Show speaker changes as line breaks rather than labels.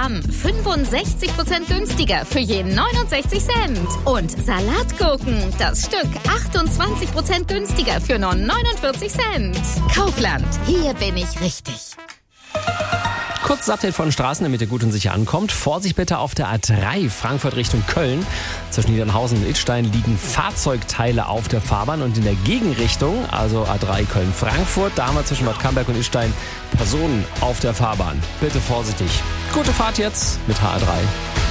Gramm 65% günstiger für je 69 Cent. Und Salatgurken, das Stück 28% günstiger für nur 49 Cent. Kaufland, hier bin ich richtig.
Kurzes Update von Straßen, damit ihr gut und sicher ankommt. Vorsicht bitte auf der A3 Frankfurt Richtung Köln. Zwischen Niedernhausen und Idstein liegen Fahrzeugteile auf der Fahrbahn und in der Gegenrichtung, also A3 Köln-Frankfurt, da haben wir zwischen Bad Camberg und Idstein Personen auf der Fahrbahn. Bitte vorsichtig. Gute Fahrt jetzt mit HR3.